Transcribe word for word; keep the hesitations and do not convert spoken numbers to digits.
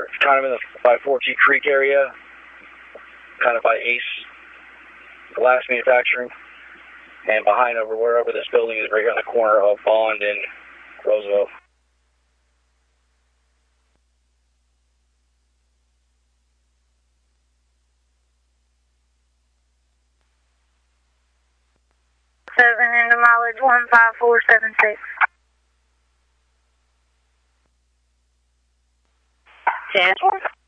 kind of in the by Fortune Creek area, kind of by Ace Glass Manufacturing, and behind over wherever this building is, right here on the corner of Bond and Roosevelt. Seven into mileage one five four seven six. Ten.